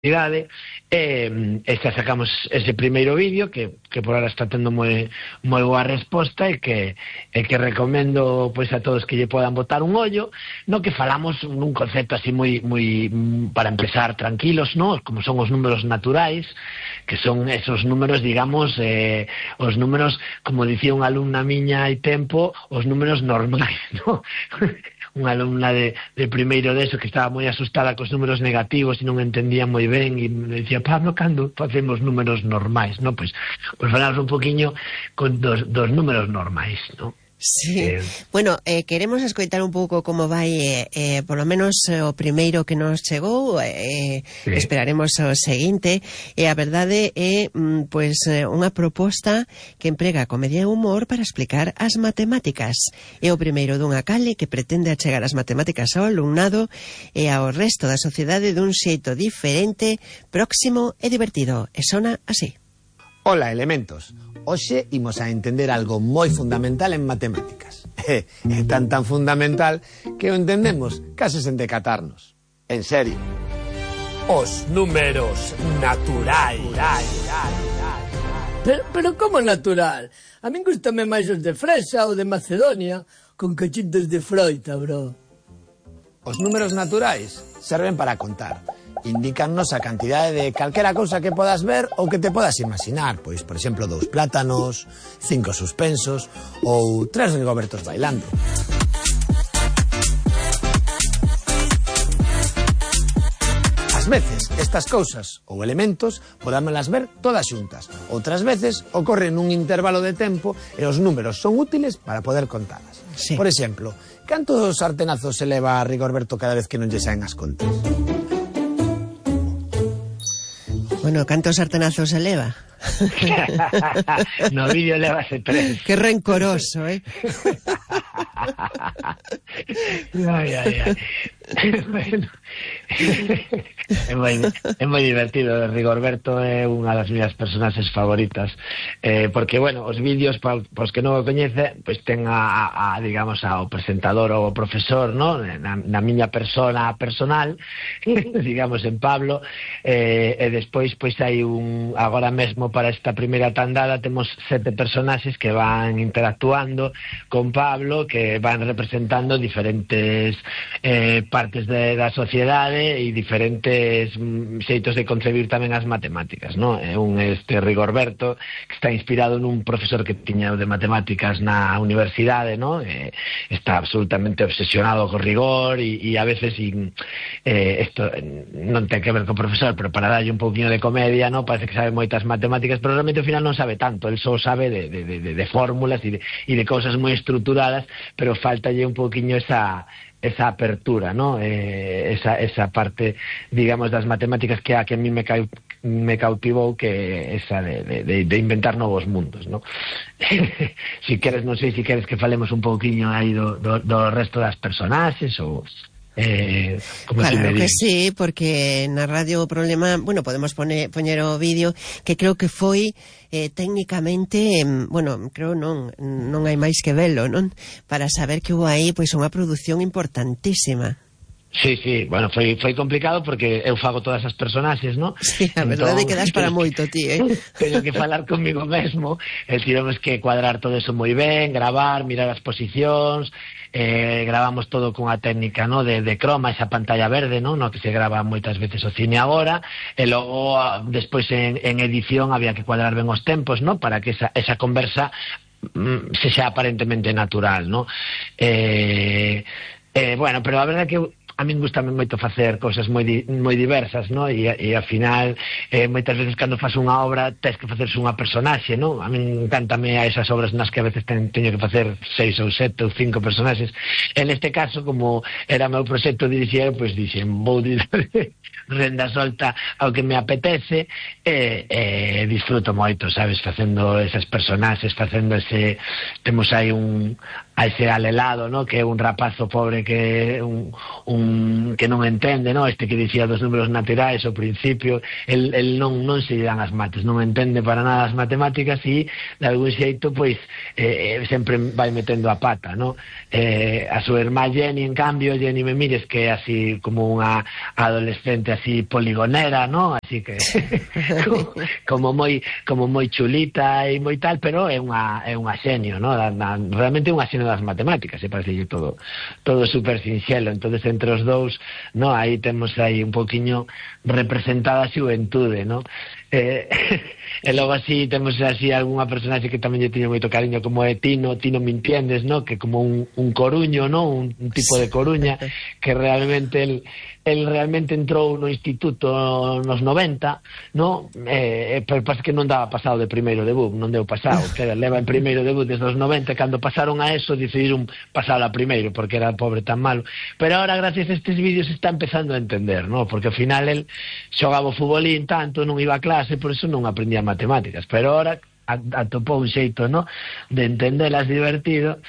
e xa sacamos ese primeiro vídeo que por ahora está tendo moi boa resposta e que recomendo pois a todos que lle podan botar un ollo, no que falamos nun concepto así moi para empezar tranquilos, no? Como son os números naturais, que son esos números, digamos, os números, como dicía unha alumna miña hai tempo, os números normais, no? Unha alumna de primeiro deso que estaba moi asustada cos números negativos e non entendía moi ben e me dicía, Pablo, cando facemos números normais, no? Pois falamos un poquinho dos números normais, no? Sí, bueno, queremos escoitar un pouco como vai, por lo menos o primeiro que nos chegou, esperaremos o seguinte, e a verdade é, pois, unha proposta que emprega comedia e humor para explicar as matemáticas. É o primeiro dunha cale que pretende achegar as matemáticas ao alumnado e ao resto da sociedade dun xeito diferente, próximo e divertido. E sona así. Ola, elementos. Hoxe imos a entender algo moi fundamental en matemáticas. É tan fundamental que o entendemos case sen decatarnos. En serio. Os números naturais. Pero como natural? A min gustame máis os de fresa ou de Macedonia, con cachitos de froita, bro. Os números naturais serven para contar. Indícannos a cantidade de calquera cousa que podas ver ou que te podas imaginar. Pois, por exemplo, 2 plátanos, 5 suspensos ou 3 rigobertos bailando. Ás veces, estas cousas ou elementos podámolas ver todas xuntas. Outras veces, ocorre nun intervalo de tempo e os números son útiles para poder contalas. Sí. Por exemplo, cantos sartenazos se leva a Rigorberto cada vez que non lle saen as contas? Bueno, cantos sartenazos se leva? No vídeo levase 3. Que rencoroso, Ai. Bueno, é moi divertido. Rigorberto é unha das miñas personaxes favoritas, porque, bueno, os vídeos, pos que non o coñece, pois ten digamos, ao presentador ou ao profesor, no? Na miña persona personal, digamos, en Pablo, e despois, pois, hai agora mesmo para esta primeira tandada temos 7 personaxes que van interactuando con Pablo, que van representando diferentes partes da sociedade e diferentes xeitos de concebir tamén as matemáticas, no? Rigorberto, que está inspirado nun profesor que tiña de matemáticas na universidade, no? Está absolutamente obsesionado co rigor e a veces isto non ten que ver co profesor, pero para darlle un pouquinho de comedia, no? Parece que sabe moitas matemáticas, pero realmente ao final non sabe tanto, el só sabe de fórmulas e de cousas moi estructuradas, pero faltalle un pouquinho esa apertura, ¿no? Esa parte, digamos, das matemáticas que a mí me cautivou, que esa de inventar novos mundos, ¿no? Si queres, non sei se queres que falemos un pouquiño aí do resto das personaxes ou... Claro que sí, porque na radio o problema, bueno, podemos poñer o vídeo, que creo que foi técnicamente, bueno, creo non hai máis que velo, non? Para saber que hubo aí pois unha produción importantísima. Sí, bueno, foi complicado porque eu fago todas as personaxes, ¿no? Sí, a verdade que das para moito, ti, Teño que falar comigo mesmo, tivemos que cuadrar todo eso moi ben, gravar, mirar as posicións, gravamos todo cunha técnica, no, de croma, esa pantalla verde, no, que se grava moitas veces o cine agora, e logo despois en edición había que cuadrar ben os tempos, no, para que esa conversa se xa aparentemente natural, no. Bueno, pero a verdade que a min gustame moito facer cousas moi diversas, no? E ao final, moitas veces cando faz unha obra tens que facerse unha personaxe, no? A min encantame a esas obras nas que a veces teño que facer 6 ou 7 ou 5 personaxes. En este caso, como era meu proxecto dirixir, pois dixen, vou renda solta ao que me apetece, e disfruto moito, sabes, facendo esas personaxes, facendo temos aí a ese alelado, no? Que é un rapazo pobre, que é un non entende, no? Este que dicía dos números naturais ao principio, el non se lle dan as mates, non entende para nada as matemáticas e de algún xeito pois sempre vai metendo a pata, no? A súa irmá Jenny, en cambio, Jenny Memires, que é así como unha adolescente así poligonera, no? Así que como moi chulita e moi tal, pero é unha xenio, no? Realmente é unha xenio das matemáticas, parece todo super sinxelo. Entonces entre os dous, no, aí temos aí un poquiño representada a xuventude, no? E logo así temos así algunha personaxe que tamén lle tiño moito cariño, como é Tino me entiendes, no? Que como un coruño, no? Un tipo de coruña que realmente el realmente entrou no instituto nos 90, no? Pero pasa que non daba pasado de primeiro debut, non deu pasado, que leva en primeiro debut desde os 90, cando pasaron a eso decidiron pasar a primeiro, porque era pobre tan malo, pero ahora gracias a estes vídeos está empezando a entender, no? Porque ao final el xogaba o futbolín tanto, non iba a clase, por eso non aprendía matemáticas, pero ahora atopou un xeito, no? De entendelas divertido.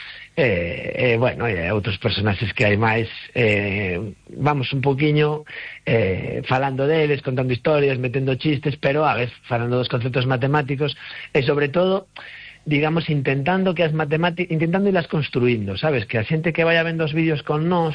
Bueno, e outros personaxes que hai máis, vamos un poquinho falando deles, contando historias, metendo chistes, pero a vez falando dos conceptos matemáticos e sobre todo, digamos, intentando que as matemáticas, intentando irlas construindo, sabes? Que a xente que vaya vendo os vídeos con nós,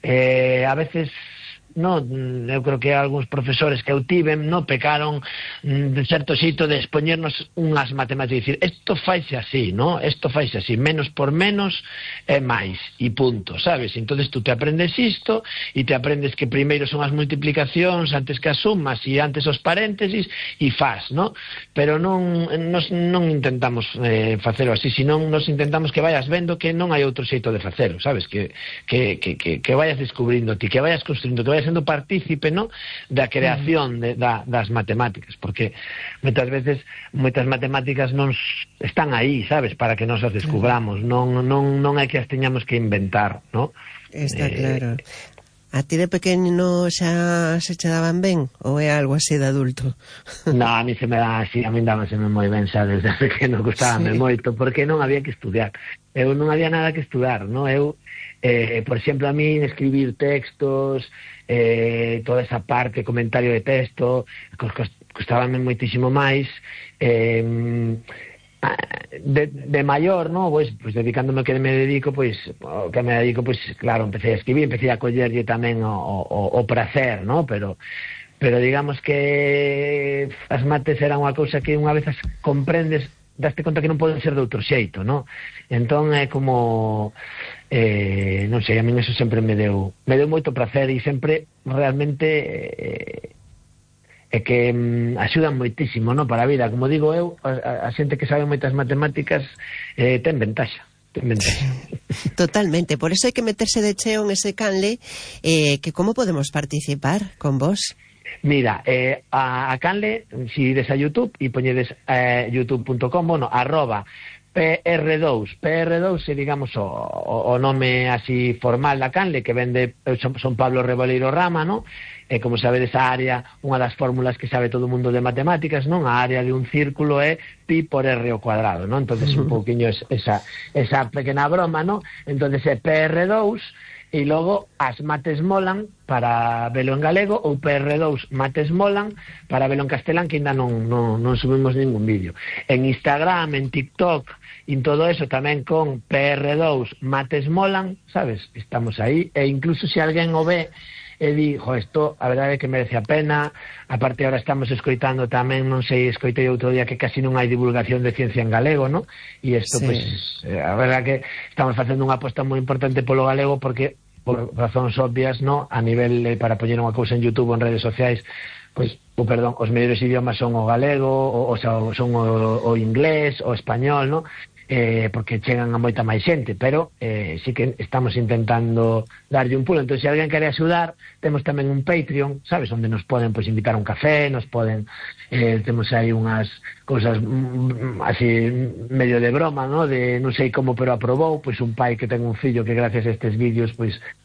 a veces, no, eu creo que algúns profesores que eu tiven, no, pecaron de certo xeito de expoñernos unhas matemáticas, dicir, isto faise así, no, isto faise así, menos por menos é máis, e punto, sabes? Entonces tú te aprendes isto, e te aprendes que primeiro son as multiplicacións, antes que as sumas, e antes os paréntesis, e faz, no? Pero non intentamos facelo así, senón nos intentamos que vayas vendo que non hai outro xeito de facelo, sabes? Que vayas descubrindo ti, que vayas construindo, que vayas sendo partícipe, no? Da creación das matemáticas, porque moitas veces moitas matemáticas non están aí, sabes, para que nos as descubramos, non é que as teñamos que inventar, no? Está claro. A ti de pequeno xa se che daban ben ou é algo así de adulto? No, a mí se me dá así, a mí dámaseme moi ben xa desde pequeno, gustábame moito, porque non había que estudiar. Eu non había nada que estudar, no? Eu por exemplo, a mí escribir textos, toda esa parte, comentario de texto, costábame moitísimo máis. De maior, no, pues dedicándome ao que me dedico, pues claro, empecé a escribir, empecé a collerlle tamén o prazer, no, pero digamos que as mates eran unha cousa que unha vez as comprendes, daste conta que non poden ser de outro xeito, no? Entón é como non sei, a min eso sempre me deu moito prazer e sempre realmente é que axudan moitísimo, no, para a vida. Como digo eu, a xente que sabe moitas matemáticas ten ventaxa. Totalmente, por eso hai que meterse de cheo en ese canle. Que como podemos participar con vos? Mira, a canle, si ides a YouTube e poñedes youtube.com, bueno, @PR2 é, digamos, o nome así formal da canle, que vende, son Pablo Reboleiro Rama, no? E como sabedes, a área, unha das fórmulas que sabe todo o mundo de matemáticas, non? A área de un círculo é pi por r ao cuadrado, non? Entonces un pouquiño esa pequena broma, non? Entonces é PR2 e logo as mates molan para velo en galego, ou PR2 mates molan para velo en castelán, que ainda non subimos ningún vídeo. En Instagram, en TikTok, en todo eso tamén con PR2 mates molan, sabes? Estamos aí, e incluso se alguén o ve e di, isto a verdade é que merece a pena. Aparte ahora estamos escoitando tamén, non sei, escoitei outro día que casi non hai divulgación de ciencia en galego, no? E isto, sí, pues, a verdade que estamos facendo unha aposta moi importante polo galego, porque por razóns obvias, no, a nivel para poñer unha cousa en YouTube ou en redes sociais, pois, os mellores idiomas son o galego, son o inglés, o español, no? Porque chegan a moita máis xente, pero sí que estamos intentando darlle un pulo. Entón, se alguén quere axudar, temos tamén un Patreon, sabes, onde nos poden invitar a un café, nos poden, temos aí unhas cousas así medio de broma, no? De non sei como, pero aprobou, pois un pai que ten un fillo que gracias a estes vídeos pois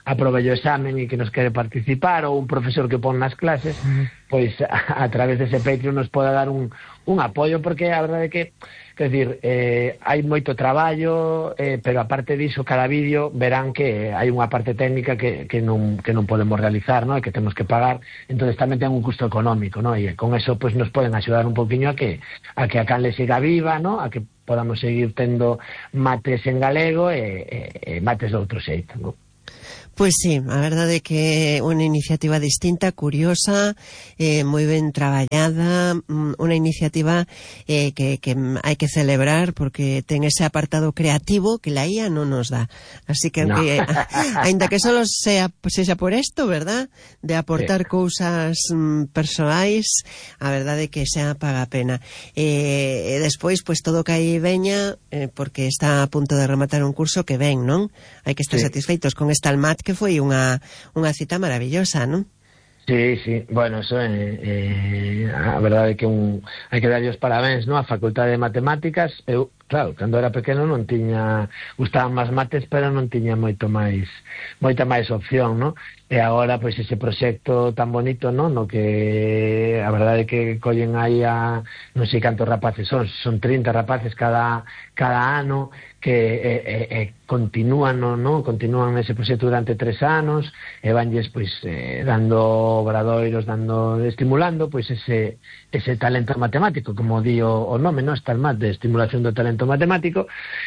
aprobelle o examen e que nos quere participar, ou un profesor que pon nas clases, pois a través dese Patreon nos poda dar un apoio, porque a verdade é que, quer dizer, hai moito traballo, pero aparte diso, cada vídeo verán que hai unha parte técnica que non podemos realizar, ¿no? E que temos que pagar, entonces tamén ten un custo económico, ¿no? E con eso pues nos poden axudar un poquinho a que a canle siga viva, ¿no? A que podamos seguir tendo mates en galego e mates de outro xeito, ¿no? Pois sí, a verdade é que unha iniciativa distinta, curiosa, moi ben traballada, unha iniciativa que hai que celebrar porque ten ese apartado creativo que la IA non nos dá. Así que, no. Ainda que solo sexa por isto, verdad? De aportar cousas persoais, a verdade é que xa paga a pena. E despois, pois todo que aí veña, porque está a punto de rematar un curso que ven, non? Hai que estar satisfeitos con esta Almat, que foi unha cita maravillosa, non? Sí, bueno, eso a verdade é que hai que darlle os parabéns, non? A Facultade de Matemáticas, eu, claro, cando era pequeno non tiña, gustaban máis mates, pero non tiña moita máis opción, non? E agora, pois, ese proxecto tan bonito, non? No que a verdade é que collen aí non sei cantos rapaces son 30 rapaces cada ano, que continúan ese proxecto durante 3 anos, e vanlles, pois, dando obradoiros, estimulando, pois, ese talento matemático, como di o nome, non? Está el MAT, de estimulación do talento matemático,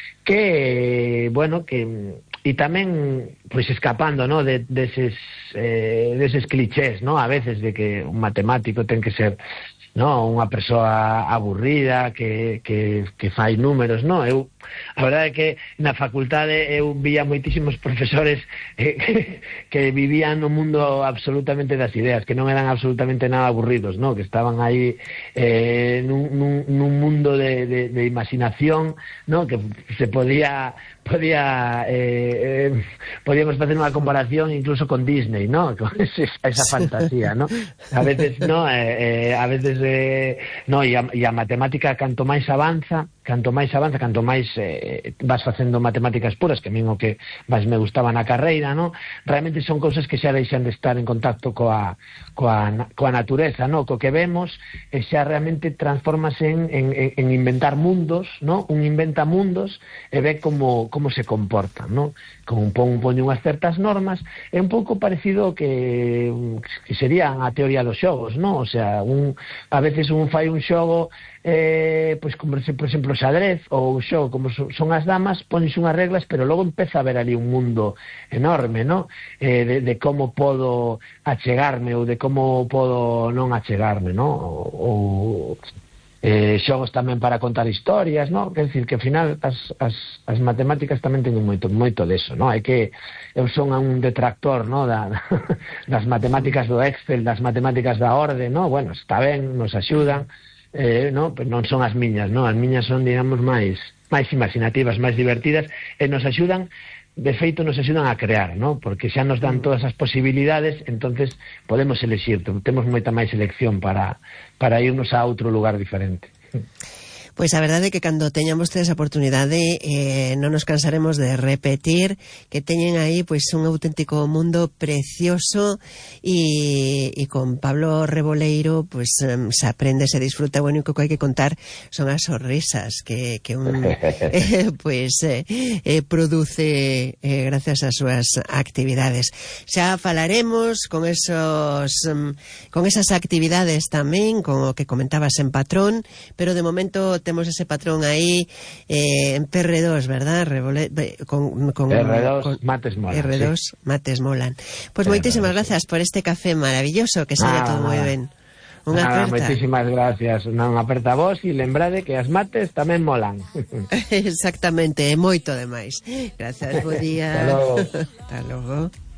que, bueno, que e tamén, pois, escapando, ¿no? deses clichés, ¿no? A veces de que un matemático ten que ser, ¿no? Unha persoa aburrida que fai números, ¿no? A verdade é que na facultade eu vía moitísimos profesores que vivían no mundo absolutamente das ideas, que non eran absolutamente nada aburridos, ¿no? Que estaban aí nun mundo de imaginación, ¿no? Que se podíamos facer unha comparación incluso con Disney, ¿no? Con esa fantasía, ¿no? A veces, ¿no? No, e a matemática canto máis avanza, canto máis vas facendo matemáticas puras, que a min o que máis me gustaba na carreira, ¿no? Realmente son cousas que xa deixan de estar en contacto coa natureza, ¿no? Co que vemos, e xa realmente transformase en inventar mundos, ¿no? Un inventa mundos e ve como se comportan, ¿no? Como pone unhas certas normas, é un pouco parecido que sería a teoría dos xogos, ¿no? O sea, a veces un fai un xogo, pois como, por exemplo, xadrez, ou un xogo como son as damas, pones unhas reglas, pero logo empeza a ver ali un mundo enorme, ¿no? De como podo achegarme ou de como podo non achegarme, ¿no? Ou xogos tamén para contar historias, ¿no? Quer dicir que ao final as matemáticas tamén teñen moito deso, ¿no? Hai que eu son un detractor, ¿no? Das matemáticas do Excel, das matemáticas da orde, ¿no? Bueno, está ben, nos axudan, ¿no? Pero non son as miñas, ¿no? As miñas son, digamos, máis imaginativas, máis divertidas, e nos axudan, de feito nos axudan a crear, ¿no? Porque xa nos dan todas as posibilidades, entonces podemos elegir, temos moita máis elección para irnos a outro lugar diferente. Pois a verdade é que cando teñamos esa oportunidade non nos cansaremos de repetir que teñen aí pois un auténtico mundo precioso e con Pablo Reboleiro pois se aprende, se disfruta. O único que hai que contar son as sonrisas que un produce gracias ás súas actividades. Xa falaremos con esas actividades tamén, con o que comentabas en Patrón, pero de momento temos ese patrón aí en PR2, ¿verdad? PR2 Mates Molan. PR2 sí. Mates Molan. Pois moitísimas gracias por este café maravilloso, que saia todo moi ben. Unha aperta. Moitísimas gracias. Unha aperta a vos, e lembrade que as mates tamén molan. Exactamente, moito demais. Gracias, bo día. Hasta logo. Hasta logo.